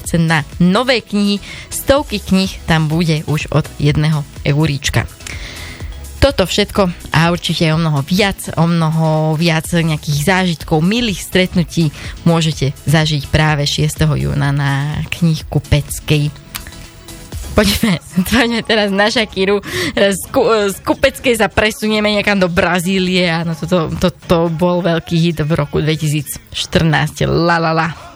na nové knihy. Stovky kníh tam bude už od 1 euríčka. Toto všetko a určite o mnoho viac nejakých zážitkov, milých stretnutí môžete zažiť práve 6. júna na Knihkupeckej. Poďme teraz na Shakiru. Z Kupeckej sa presunieme niekam do Brazílie. Áno, toto bol veľký hit v roku 2014. La la la.